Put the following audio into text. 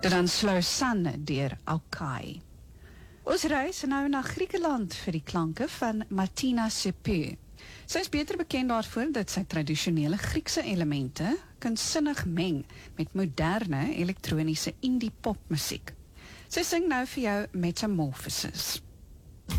Dit dan Slow Sun deur Aukai. Ons reis nou na Griekeland vir die klanke van Martina Sepu. Sy is beter bekend daarvoor dat sy tradisionele Griekse elemente kunstsinnig meng met moderne elektroniese indie pop musiek. Sy sing nou vir jou Metamorphosis.